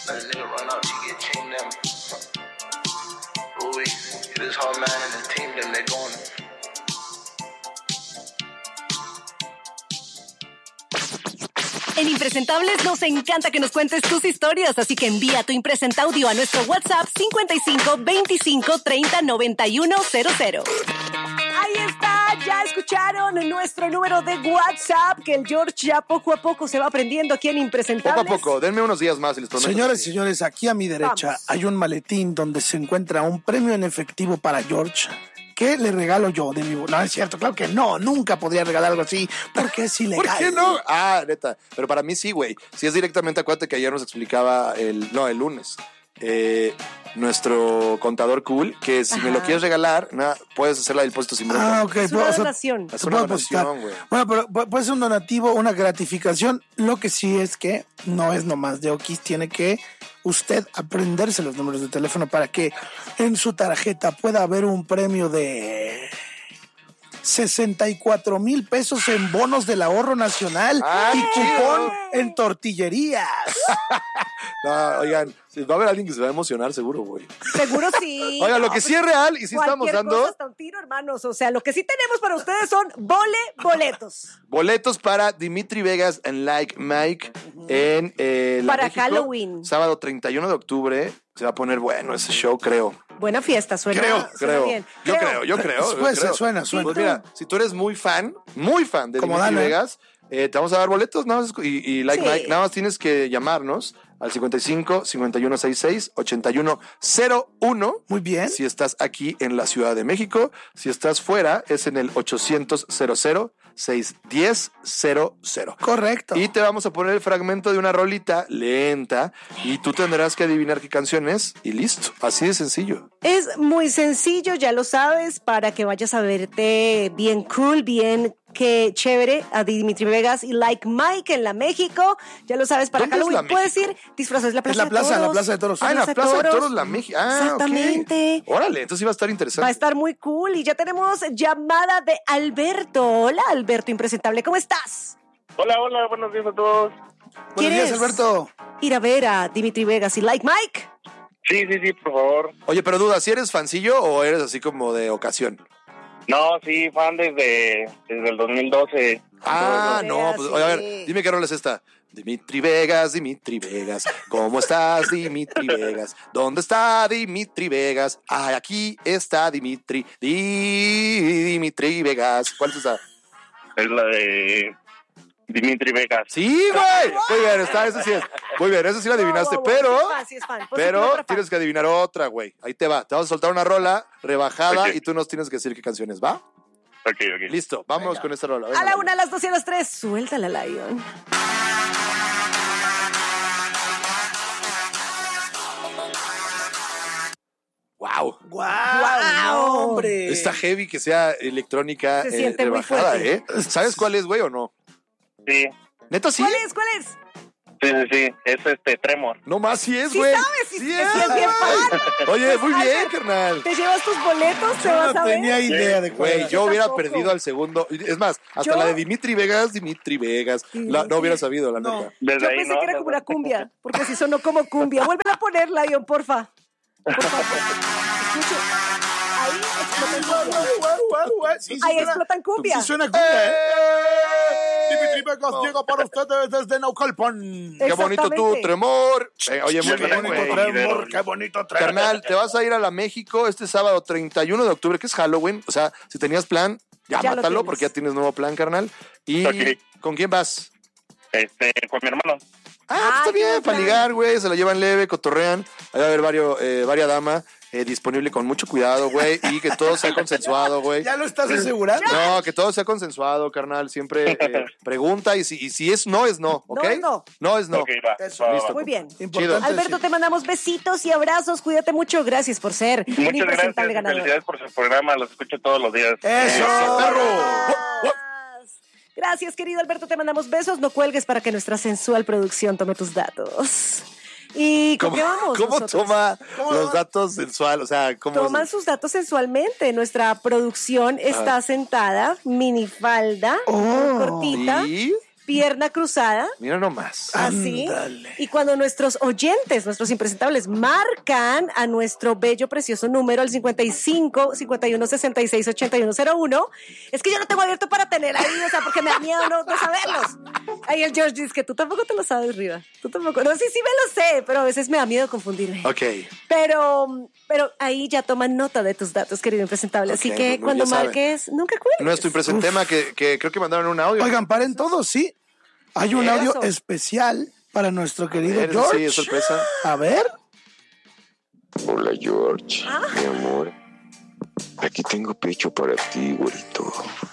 Let a nigga run out, she get chained them. Ooh, this whole man and his team, them, they going. En Impresentables nos encanta que nos cuentes tus historias, así que envía tu impresenta audio a nuestro WhatsApp 55 25 30 91 00. Ahí está, ya escucharon nuestro número de WhatsApp, que el George ya poco a poco se va aprendiendo aquí en Impresentables. Poco a poco, denme unos días más y les prometo. Señores y señores, aquí a mi derecha Vamos. hay un maletín donde se encuentra un premio en efectivo para George. ¿Qué le regalo yo de mi... No, es cierto, claro que no, nunca podría regalar algo así, porque es ilegal. ¿Por qué no? Ah, neta, pero para mí sí, güey. Si es directamente, acuérdate que ayer nos explicaba el lunes, nuestro contador cool, que si me lo quieres regalar, puedes hacer la depósito sin bronca. Ah, ok. Es una donación. Es se una puede depositar. donación, güey. Bueno, pero puede ser un donativo, una gratificación. Lo que sí es que no es nomás de Okis, tiene que usted aprenderse los números de teléfono para que en su tarjeta pueda haber un premio de 64,000 pesos en bonos del ahorro nacional y cupón en tortillerías. No, oigan, va a haber alguien que se va a emocionar seguro, güey. Seguro sí. Oigan, lo que sí es real y sí estamos Cualquier dando... cosa hasta un tiro, hermanos. O sea, lo que sí tenemos para ustedes son boletos. Boletos para Dimitri Vegas en Like Mike en la Para México, Halloween. sábado 31 de octubre. Se va a poner bueno ese show, creo. Buena fiesta, suena Creo. bien. Yo creo. Pues, suena. Pues mira, si tú eres muy fan de Como Dimitri Dana. Vegas, te vamos a dar boletos nada más, y Like Sí. Mike, nada más tienes que llamarnos al 55 5166 8101. Muy bien. Si estás aquí en la Ciudad de México, si estás fuera, es en el 800 00 610 00. Correcto. Y te vamos a poner el fragmento de una rolita lenta y tú tendrás que adivinar qué canción es y listo. Así de sencillo. Es muy sencillo, ya lo sabes, para que vayas a verte bien cool, bien que chévere a Dimitri Vegas y Like Mike en la México. Ya lo sabes, para ¿Dónde es Halloween la puedes México? ir disfrazados. La plaza la plaza, de toros. la plaza de toros. Ah, en la Plaza de Toros, la México. Ah, Exactamente. ok. Órale, entonces iba a estar interesante. Va a estar muy cool. Y ya tenemos llamada de Alberto. Hola, Alberto Impresentable, ¿cómo estás? Hola, buenos días a todos. Buenos días, ¿Quieres Alberto. ir a ver a Dimitri Vegas y Like Mike? Sí, por favor. Oye, pero duda, ¿si eres fancillo o eres así como de ocasión? No, sí, fan desde el 2012. Ah, No no, veas, pues oye, a ver, sí. dime qué rol es esta. Dimitri Vegas, ¿cómo estás, Dimitri Vegas? ¿Dónde está Dimitri Vegas? Ah, aquí está Dimitri Vegas. ¿Cuál es esa? Es la de Dimitri Vegas. Sí, güey. Muy bien, esa sí es. Muy bien, esa sí la adivinaste, Wow, pero... sí es fan. Pues sí, otra Pero fan. tienes que adivinar otra, güey. Ahí te va. Te vamos a soltar una rola rebajada Ok. y tú nos tienes que decir qué canción es, ¿va? Ok. Listo, vámonos con esta rola. Venga, A la Lion. 1, a las 2 y a las 3. Suéltala, Lion. Wow. ¡Guau! ¡Hombre! Está heavy que sea electrónica Se siente muy rebajada, fuerte. ¿eh? ¿Sabes cuál es, güey, o no? Sí, ¿Neta sí? ¿Cuál es? sí. Es Tremor. No más, sí es, Sí güey. sabes, sí Sí es bien fan. Oye, muy bien, Albert, carnal. ¿Te llevas tus boletos? ¿Te Yo vas no a ver? tenía idea de cuál Güey, era. yo hubiera tampoco. perdido al segundo. Es más, hasta Yo- la de Dimitri Vegas. No hubiera sabido, la No. neta. Desde Yo ahí, pensé ¿no? que era como una cumbia, porque si sonó como cumbia. Vuelve a poner, Lion, porfa. Por favor. Escuche. Ahí explotan cumbia. Sí, Ahí suena- explotan cumbia. Sí suena cumbia, ¿eh? Dimitri Vegas llega para ustedes desde Naucalpan. Qué bonito tu Exactamente. tremor. Oye, muy Qué bien, bonito güey. tremor. Qué bonito tremor. Carnal, te vas a ir a la México este sábado 31 de octubre, que es Halloween. O sea, si tenías plan, ya Ya lo mátalo tienes. porque ya tienes nuevo plan, carnal. ¿Y Ok. con quién vas? Con mi hermano. Pues está qué bien, buen para plan. ligar, güey. Se la llevan leve, cotorrean. Ahí va a haber varias damas disponible con mucho cuidado, güey. Y que todo sea consensuado, güey. ¿Ya lo estás asegurando? No, que todo sea consensuado, carnal. Siempre pregunta y si es no, es no, ¿ok? No es no. No es no. Ok, va. Eso. va, Listo. va. Muy bien. Importante Alberto, decir. te mandamos besitos y abrazos. Cuídate mucho. Gracias por ser un Muchas gracias. impresentable ganador. Felicidades por su programa. Los escucho todos los días. ¡Eso, perro! Gracias, querido Alberto. Te mandamos besos. No cuelgues para que nuestra sensual producción tome tus datos. ¿Y con qué vamos ¿Cómo nosotros? toma los datos sensual? O sea, ¿cómo Toman es? sus datos sensualmente. Nuestra producción está sentada, minifalda, cortita, ¿Y? pierna cruzada. Mira nomás. Así. Ándale. Y cuando nuestros oyentes, nuestros impresentables, marcan a nuestro bello, precioso número al 55 51 66 81 01, es que yo no tengo abierto para tener ahí, o sea, porque me da miedo no saberlos. Ahí el George dice que tú tampoco te lo sabes, Riva. Tú tampoco. No, sí me lo sé, pero a veces me da miedo confundirme. Ok. Pero ahí ya toman nota de tus datos, querido impresentable. Así Ok, que pues, cuando ya saben. marques, nunca cuelgues. Nuestro impresentema que creo que mandaron un audio. Oigan, paren todos, sí. Hay un Eso. audio especial para nuestro querido Eso George. sí, es sorpresa. A ver. Hola George, mi amor. Aquí tengo pecho para ti, güerito.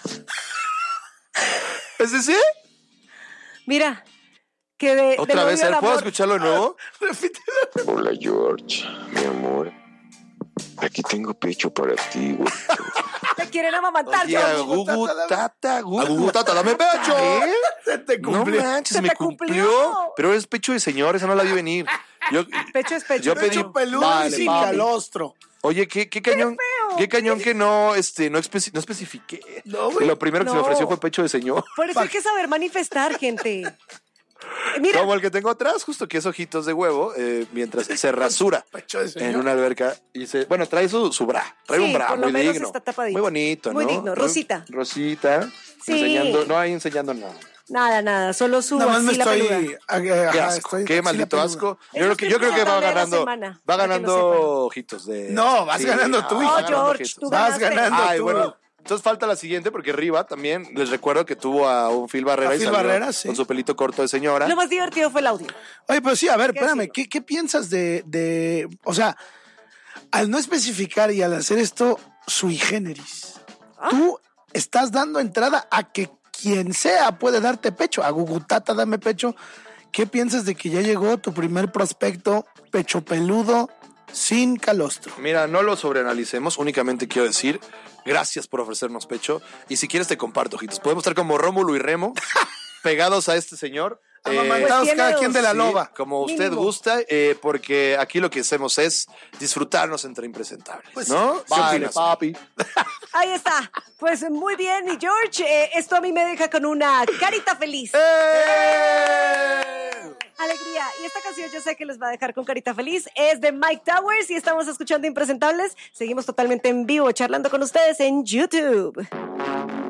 ¿Es ese? Mira, que de Otra vez, novio al ¿puedo amor. escucharlo de nuevo? Hola George, mi amor. Aquí tengo pecho para ti, güerito. Te quieren amamantar, Oye, George. Gugu Tata, dame pecho. Se te No cumplió. manches, Se me te cumplió. cumplió. Pero es pecho de señor, esa no la vi venir. Pecho es pecho. Yo pedí- Pecho peludo Vale, y sin papi. calostro. Oye, qué cañón. Qué cañón que no especifiqué. No, Que güey. lo primero que se me No. ofreció fue pecho de señor. Por eso hay que saber manifestar, gente. Mira, Como el que tengo atrás, justo que es ojitos de huevo, mientras se rasura Pecho de señor. en una alberca. Y bueno, trae su bra. Trae Sí, un bra por lo muy menos digno. está tapadito. Muy bonito, Muy ¿no? digno, rosita. Rosita. Sí. Enseñando, no hay enseñando nada. nada, solo su Nada más me axila peluda. estoy. Qué asco, qué maldito asco. Eso Yo creo que va de la ganando. semana, Va para que ganando lo ojitos de. No, vas ganando tú, va hijo. ganando George, ojitos. tú Vas ganaste. ganando. Ay, tú. bueno. Entonces falta la siguiente porque Riva también, les recuerdo que tuvo a un Phil Barrera A y Phil salió Barrera, sí. con su pelito corto de señora. Lo más divertido fue el audio. Oye, pero sí, a ver, ¿Qué espérame, decirlo? ¿qué piensas de, o sea, al no especificar y al hacer esto sui generis, tú estás dando entrada a que quien sea puede darte pecho, a Gugutata dame pecho? ¿Qué piensas de que ya llegó tu primer prospecto pecho peludo sin calostro? Mira, no lo sobreanalicemos, únicamente quiero decir gracias por ofrecernos pecho y si quieres te comparto, ojitos. Podemos estar como Rómulo y Remo pegados a este señor. Amamantados Pues cada tiene quien de la Sí, loba. como usted Mínimo. gusta, porque aquí lo que hacemos es disfrutarnos entre impresentables, Pues, ¿no? ¿Qué vale, opinas? papi. Ahí está. Pues muy bien, mi George. Esto a mí me deja con una carita feliz. Alegría. Y esta canción yo sé que les va a dejar con carita feliz. Es de Mike Towers y estamos escuchando Impresentables. Seguimos totalmente en vivo charlando con ustedes en YouTube.